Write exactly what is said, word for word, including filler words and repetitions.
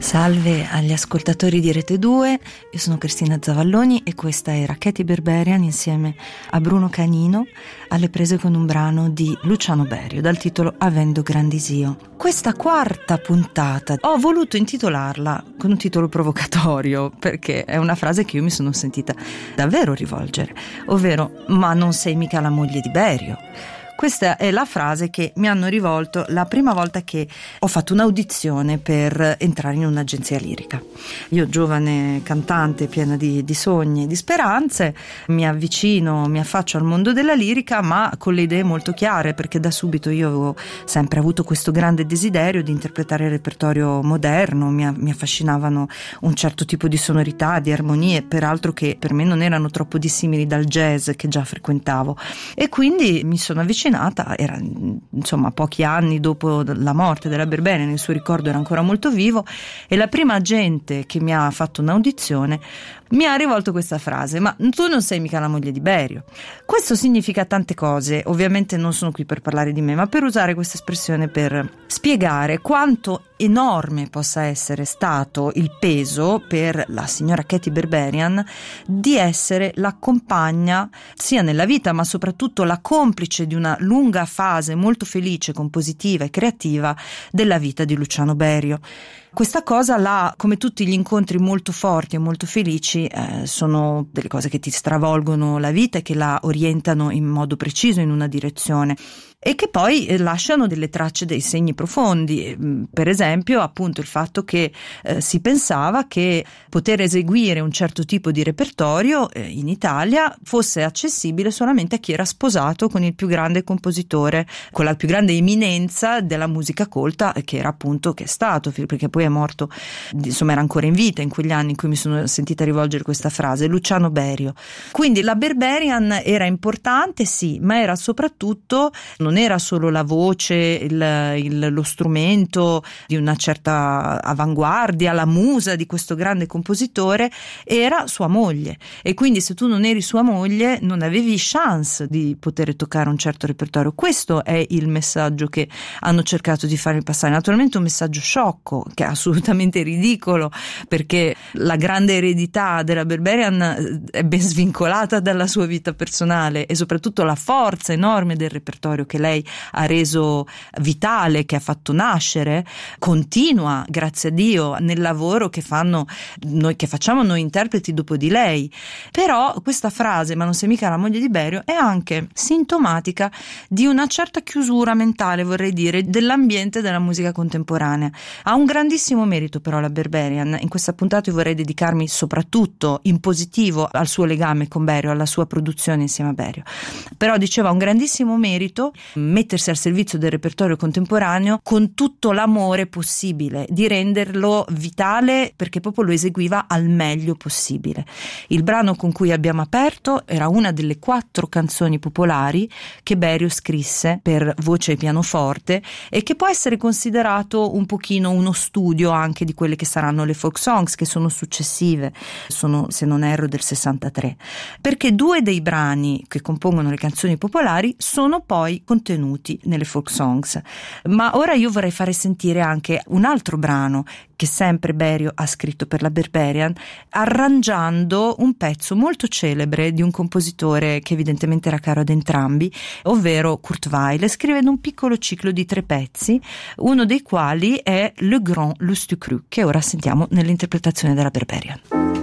Salve agli ascoltatori di Rete due, io sono Cristina Zavalloni e questa era Katy Berberian insieme a Bruno Canino alle prese con un brano di Luciano Berio dal titolo Avendo Grandisio. Questa quarta puntata ho voluto intitolarla con un titolo provocatorio perché è una frase che io mi sono sentita davvero rivolgere, ovvero ma non sei mica la moglie di Berio. Questa è la frase che mi hanno rivolto la prima volta che ho fatto un'audizione per entrare in un'agenzia lirica. Io, giovane cantante piena di, di sogni e di speranze, mi avvicino, mi affaccio al mondo della lirica, ma con le idee molto chiare, perché da subito io avevo sempre avuto questo grande desiderio di interpretare il repertorio moderno. Mi, mi affascinavano un certo tipo di sonorità, di armonie, peraltro che per me non erano troppo dissimili dal jazz che già frequentavo, e quindi mi sono avvicinata. Era insomma pochi anni dopo la morte della Berberian, il suo ricordo era ancora molto vivo, e la prima agente che mi ha fatto un'audizione mi ha rivolto questa frase: ma tu non sei mica la moglie di Berio. Questo significa tante cose, ovviamente non sono qui per parlare di me, ma per usare questa espressione per spiegare quanto enorme possa essere stato il peso per la signora Katy Berberian di essere la compagna sia nella vita ma soprattutto la complice di una lunga fase molto felice, compositiva e creativa della vita di Luciano Berio. Questa cosa l'ha, come tutti gli incontri molto forti e molto felici, eh, sono delle cose che ti stravolgono la vita e che la orientano in modo preciso in una direzione e che poi eh, lasciano delle tracce, dei segni profondi. Per esempio, appunto, il fatto che eh, si pensava che poter eseguire un certo tipo di repertorio eh, in Italia fosse accessibile solamente a chi era sposato con il più grande compositore, con la più grande eminenza della musica colta, che era appunto, che è stato, perché poi è morto, insomma era ancora in vita in quegli anni in cui mi sono sentita rivolgere questa frase, Luciano Berio. Quindi la Berberian era importante, sì, ma era soprattutto, non era solo la voce, il, il, lo strumento di una certa avanguardia, la musa di questo grande compositore, era sua moglie, e quindi se tu non eri sua moglie non avevi chance di poter toccare un certo repertorio. Questo è il messaggio che hanno cercato di farmi passare, naturalmente un messaggio sciocco, che è assolutamente ridicolo, perché la grande eredità della Berberian è ben svincolata dalla sua vita personale, e soprattutto la forza enorme del repertorio che lei ha reso vitale, che ha fatto nascere, continua, grazie a Dio, nel lavoro che fanno noi, che facciamo noi interpreti dopo di lei. Però questa frase, ma non sei mica la moglie di Berio, è anche sintomatica di una certa chiusura mentale, vorrei dire, dell'ambiente della musica contemporanea. Ha un grandissimo merito però la Berberian. In questa puntata io vorrei dedicarmi soprattutto in positivo al suo legame con Berio, alla sua produzione insieme a Berio. Però diceva un grandissimo merito mettersi al servizio del repertorio contemporaneo con tutto l'amore possibile, di renderlo vitale, perché proprio lo eseguiva al meglio possibile. Il brano con cui abbiamo aperto era una delle quattro canzoni popolari che Berio scrisse per voce e pianoforte, e che può essere considerato un pochino uno studio anche di quelle che saranno le folk songs, che sono successive, sono, se non erro, del sessantatré, perché due dei brani che compongono le canzoni popolari sono poi contenuti nelle folk songs. Ma ora io vorrei fare sentire anche un altro brano che sempre Berio ha scritto per la Berberian, arrangiando un pezzo molto celebre di un compositore che evidentemente era caro ad entrambi, ovvero Kurt Weill, scrivendo un piccolo ciclo di tre pezzi, uno dei quali è Le Grand Lustucru, che ora sentiamo nell'interpretazione della Berberian.